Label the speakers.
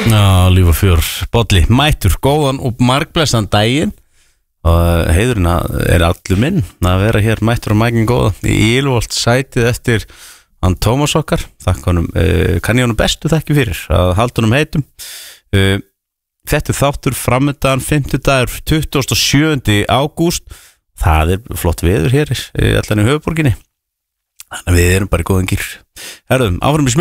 Speaker 1: Já, líf og fjör, Bolli, mættur, góðan og margblessan daginn og heiðurinn er allur minn að vera hér mættur og mækin góða í Ylvolt sætið eftir hann Tómas okkar, þakka honum, kann ég honum bestu þekki fyrir að halda honum heitum. Þetta þáttur framöndan 5. dagur 27. ágúst, það flott veður hér allan í höfuborginni, þannig að við erum bara í góðan gýr. Herðum, áfram í smjör.